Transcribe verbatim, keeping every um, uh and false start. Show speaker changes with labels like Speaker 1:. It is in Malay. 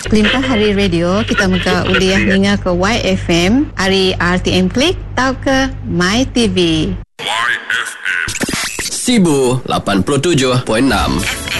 Speaker 1: Kelimpah Hari Radio, kita muka uliah ninga ke Y F M, hari R T M Klik, tau ke My T V.
Speaker 2: Y F M Sibu lapan puluh tujuh perpuluhan enam.